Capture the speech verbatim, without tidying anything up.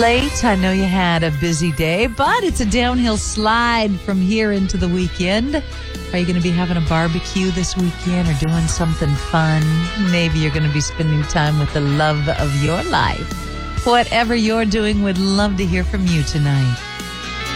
Late. I know you had a busy day, but it's a downhill slide from here into the weekend. Are you going to be having a barbecue this weekend or doing something fun? Maybe you're going to be spending time with the love of your life. Whatever you're doing, we'd love to hear from you tonight.